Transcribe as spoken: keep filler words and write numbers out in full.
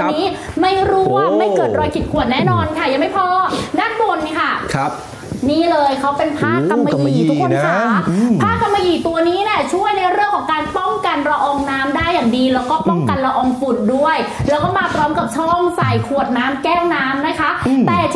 นี้ไม่รั่วไม่เกิดรอยขีดข่วนแน่นอนค่ะยังไม่พอด้านบนค่ะครับนี่เลยเขาเป็นผ้ากำมะหยี่ทุกคนค่ะผ้ากำมะหยี่ตัวนี้เนี่ยช่วยในเรื่องของการป้องกันละอองน้ำได้อย่างดีแล้วก็ป้องกันละอองฝุ่นด้วยแล้วก็มาพร้อมกับช่องใส่ขวดน้ำแก้วน้ำนะคะแต่